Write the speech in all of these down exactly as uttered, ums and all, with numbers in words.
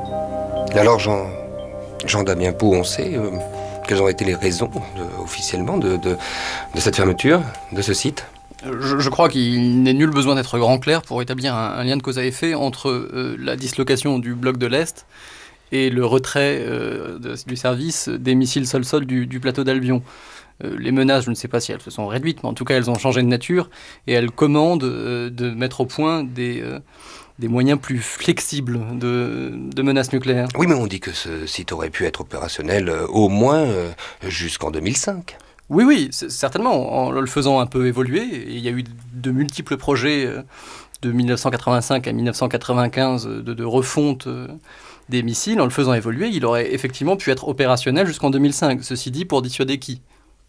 Alors, Jean, Jean Damien Pau, on sait euh, quelles ont été les raisons, de, officiellement, de, de, de cette fermeture, de ce site? Je, je crois qu'il n'est nul besoin d'être grand clair pour établir un, un lien de cause à effet entre euh, la dislocation du bloc de l'Est et le retrait euh, de, du service des missiles sol-sol du, du plateau d'Albion. Euh, les menaces, je ne sais pas si elles se sont réduites, mais en tout cas elles ont changé de nature et elles commandent euh, de mettre au point des, euh, des moyens plus flexibles de, de menaces nucléaires. Oui, mais on dit que ce site aurait pu être opérationnel euh, au moins euh, jusqu'en deux mille cinq. Oui, oui, certainement, en le faisant un peu évoluer. Il y a eu de multiples projets euh, de mille neuf cent quatre-vingt-cinq à mille neuf cent quatre-vingt-quinze de, de refonte euh, des missiles. En le faisant évoluer, il aurait effectivement pu être opérationnel jusqu'en deux mille cinq. Ceci dit, pour dissuader qui ?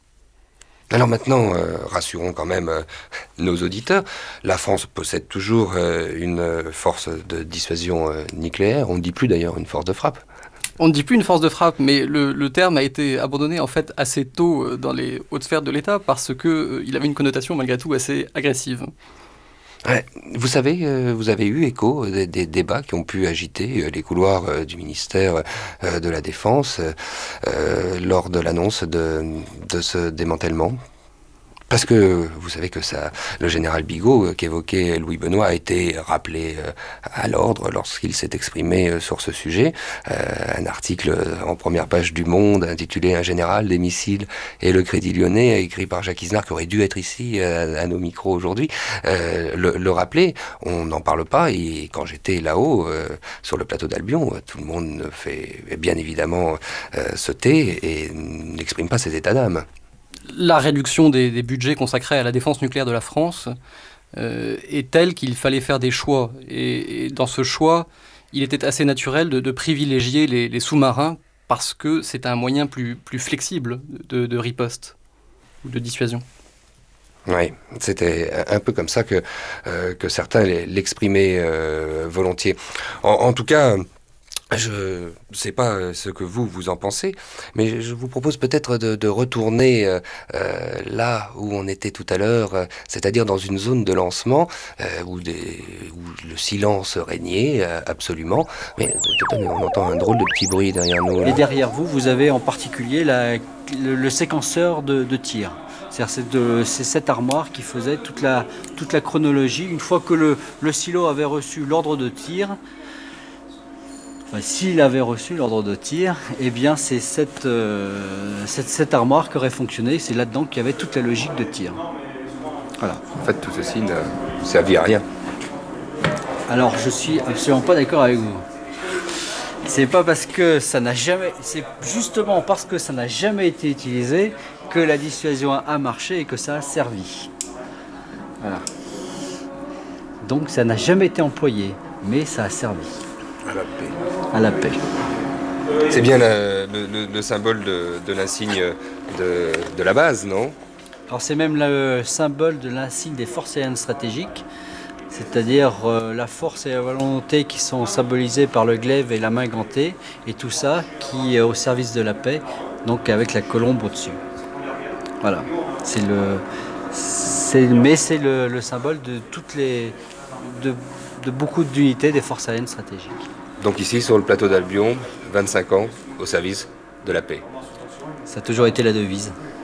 Alors maintenant, euh, rassurons quand même euh, nos auditeurs, la France possède toujours euh, une force de dissuasion euh, nucléaire, on ne dit plus d'ailleurs une force de frappe. On ne dit plus une force de frappe, mais le, le terme a été abandonné en fait assez tôt dans les hautes sphères de l'État parce qu'il euh, avait une connotation malgré tout assez agressive. Ouais, vous savez, euh, vous avez eu écho des, des débats qui ont pu agiter euh, les couloirs euh, du ministère euh, de la Défense euh, lors de l'annonce de, de ce démantèlement. Parce que vous savez que ça, le général Bigot, euh, qu'évoquait Louis Benoît, a été rappelé euh, à l'ordre lorsqu'il s'est exprimé euh, sur ce sujet. Euh, un article en première page du Monde intitulé « Un général, des missiles et le Crédit Lyonnais », écrit par Jacques Isnard, qui aurait dû être ici euh, à nos micros aujourd'hui, euh, le, le rappelait. On n'en parle pas, et quand j'étais là-haut, euh, sur le plateau d'Albion, tout le monde fait bien évidemment euh, se tait et n'exprime pas ses états d'âme. La réduction des, des budgets consacrés à la défense nucléaire de la France euh, est telle qu'il fallait faire des choix. Et, et dans ce choix, il était assez naturel de, de privilégier les, les sous-marins parce que c'est un moyen plus, plus flexible de, de riposte ou de dissuasion. Oui, c'était un peu comme ça que, euh, que certains l'exprimaient euh, volontiers. En, en tout cas... Je ne sais pas ce que vous, vous en pensez, mais je vous propose peut-être de, de retourner euh, là où on était tout à l'heure, euh, c'est-à-dire dans une zone de lancement euh, où, des, où le silence régnait euh, absolument. Mais on entend un drôle de petit bruit derrière nous. Là. Et derrière vous, vous avez en particulier la, le, le séquenceur de, de tir. C'est-à-dire c'est, de, c'est cette armoire qui faisait toute la, toute la chronologie. Une fois que le, le silo avait reçu l'ordre de tir, Enfin, s'il avait reçu l'ordre de tir, eh bien c'est cette, euh, cette, cette armoire qui aurait fonctionné. C'est là-dedans qu'il y avait toute la logique de tir. Voilà. En fait, tout ceci ne servit à rien. Alors, je suis absolument pas d'accord avec vous. C'est pas parce que ça n'a jamais, c'est justement parce que ça n'a jamais été utilisé que la dissuasion a marché et que ça a servi. Voilà. Donc, ça n'a jamais été employé, mais ça a servi. À la paix. À la paix. C'est bien le, le, le symbole de, de l'insigne de, de la base, non? Alors c'est même le symbole de l'insigne des forces aériennes stratégiques, c'est-à-dire euh, la force et la volonté qui sont symbolisées par le glaive et la main gantée, et tout ça qui est au service de la paix, donc avec la colombe au-dessus. Voilà. C'est le, c'est, mais c'est le, le symbole de toutes les, de, de beaucoup d'unités des forces aériennes stratégiques. Donc ici, sur le plateau d'Albion, vingt-cinq ans au service de la paix. Ça a toujours été la devise.